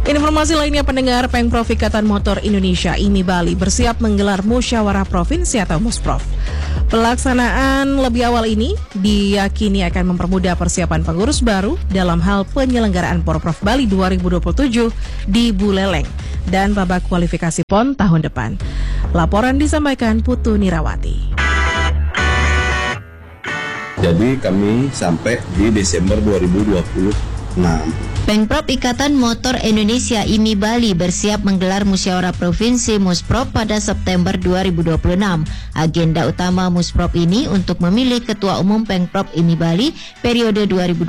Informasi lainnya pendengar, Pengprov Ikatan Motor Indonesia IMI Bali bersiap menggelar musyawarah provinsi atau Musprov. Pelaksanaan lebih awal ini diyakini akan mempermudah persiapan pengurus baru dalam hal penyelenggaraan Porprov Bali 2027 di Buleleng dan babak kualifikasi PON tahun depan. Laporan disampaikan Putu Nirawati. Jadi kami sampai di Desember 2026. Pengprov Ikatan Motor Indonesia IMI Bali bersiap menggelar musyawarah provinsi Musprov pada September 2026. Agenda utama Musprov ini untuk memilih Ketua Umum Pengprov IMI Bali periode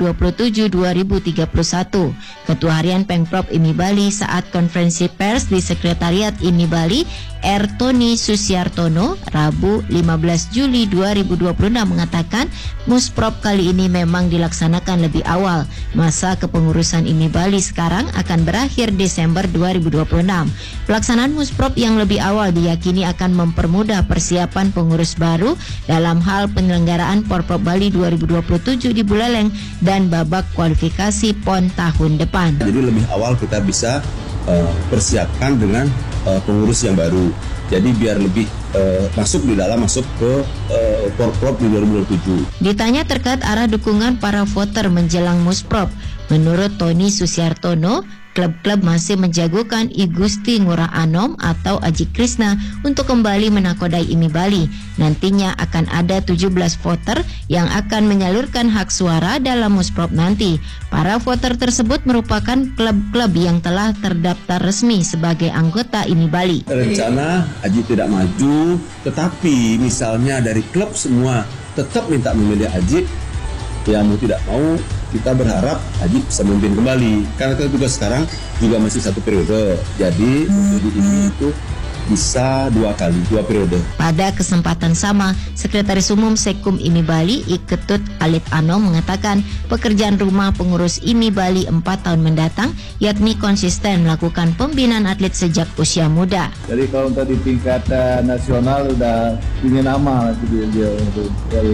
2027-2031. Ketua Harian Pengprov IMI Bali saat konferensi pers di Sekretariat IMI Bali, Tony Susiartono, Rabu 15 Juli 2026 mengatakan Musprov kali ini memang dilaksanakan lebih awal. Masa kepengurusan IMI Bali sekarang akan berakhir Desember 2026. Pelaksanaan Musprov yang lebih awal diyakini akan mempermudah persiapan pengurus baru dalam hal penyelenggaraan Porprov Bali 2027 di Buleleng dan babak kualifikasi PON tahun depan. Jadi lebih awal kita bisa persiapkan dengan pengurus yang baru. Jadi biar lebih masuk ke Porprov di 2027. Ditanya terkait arah dukungan para voter menjelang Musprov, menurut Tony Susiartono, klub-klub masih menjagokan I Gusti Ngurah Anom atau Aji Krishna untuk kembali menakodai IMI Bali. Nantinya akan ada 17 voter yang akan menyalurkan hak suara dalam Musprov nanti. Para voter tersebut merupakan klub-klub yang telah terdaftar resmi sebagai anggota IMI Bali. Rencana Aji tidak maju, tetapi misalnya dari klub semua tetap minta memilih Aji, ya mau tidak mau kita berharap Aji bisa memimpin kembali. Karena kita juga sekarang juga masih 1 periode. Jadi untuk ini itu bisa 2 periode. Pada kesempatan sama, Sekretaris Umum Sekum IMI Bali I Ketut Alit Anom mengatakan pekerjaan rumah pengurus IMI Bali 4 tahun mendatang yakni konsisten melakukan pembinaan atlet sejak usia muda. Jadi kalau untuk di tingkat nasional udah punya nama dia untuk dari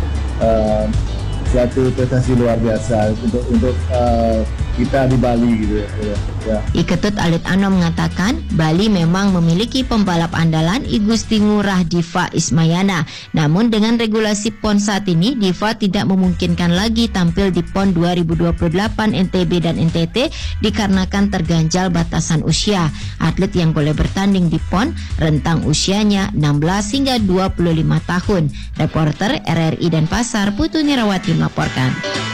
suatu prestasi luar biasa untuk kita di Bali gitu ya. I Ketut Alit Anom mengatakan Bali memang memiliki pembalap andalan I Gusti Ngurah Diva Ismayana. Namun dengan regulasi PON saat ini Diva tidak memungkinkan lagi tampil di PON 2028 NTB dan NTT dikarenakan terganjal batasan usia. Atlet yang boleh bertanding di PON rentang usianya 16 hingga 25 tahun. Reporter RRI Denpasar Putu Nirawati melaporkan.